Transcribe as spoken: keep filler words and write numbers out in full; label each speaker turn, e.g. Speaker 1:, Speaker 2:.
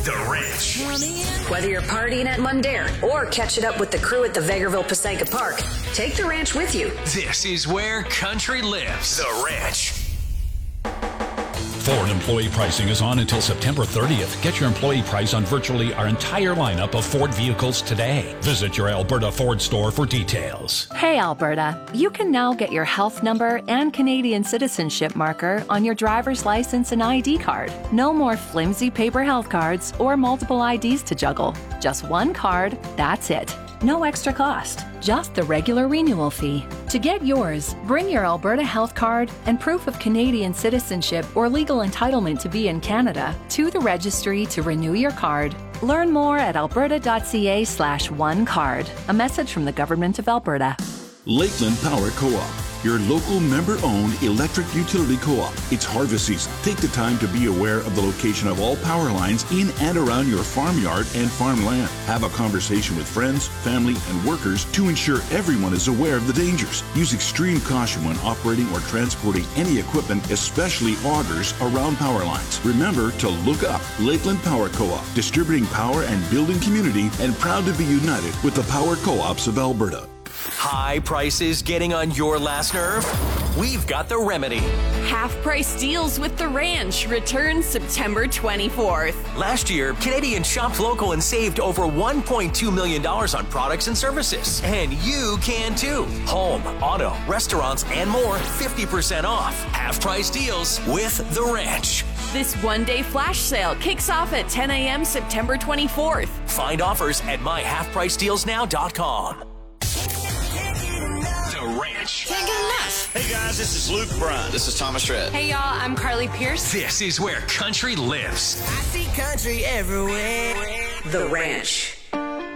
Speaker 1: The Ranch.
Speaker 2: Whether you're partying at Mundare or catching up with the crew at the Vegreville Passaica Park, take the ranch with you.
Speaker 1: This is where country lives. The Ranch.
Speaker 3: Ford employee pricing is on until September thirtieth. Get your employee price on virtually our entire lineup of Ford vehicles today. Visit your Alberta Ford store for details.
Speaker 4: Hey, Alberta, you can now get your health number and Canadian citizenship marker on your driver's license and I D card. No more flimsy paper health cards or multiple I Ds to juggle. Just one card, that's it. No extra cost, just the regular renewal fee. To get yours, bring your Alberta health card and proof of Canadian citizenship or legal entitlement to be in Canada to the registry to renew your card. Learn more at alberta.ca slash one card. A message from the Government of Alberta.
Speaker 5: Lakeland Power Co-op, your local member-owned electric utility co-op. It's harvest season. Take the time to be aware of the location of all power lines in and around your farmyard and farmland. Have a conversation with friends, family, and workers to ensure everyone is aware of the dangers. Use extreme caution when operating or transporting any equipment, especially augers, around power lines. Remember to look up Lakeland Power Co-op, distributing power and building community, and proud to be united with the Power Co-ops of Alberta.
Speaker 1: High prices getting on your last nerve? We've got the remedy.
Speaker 6: Half-price deals with The Ranch returns September twenty-fourth.
Speaker 1: Last year, Canadians shopped local and saved over one point two million dollars on products and services. And you can too. Home, auto, restaurants, and more, fifty percent off. Half-price deals with The Ranch.
Speaker 6: This one-day flash sale kicks off at ten a.m. September twenty-fourth.
Speaker 1: Find offers at my half price deals now dot com. The Ranch.
Speaker 6: Can't get enough.
Speaker 7: Hey guys, this is Luke Bryan.
Speaker 8: This is Thomas Shred.
Speaker 6: Hey y'all, I'm Carly Pierce.
Speaker 1: This is where country lives.
Speaker 9: I see country everywhere.
Speaker 2: The Ranch.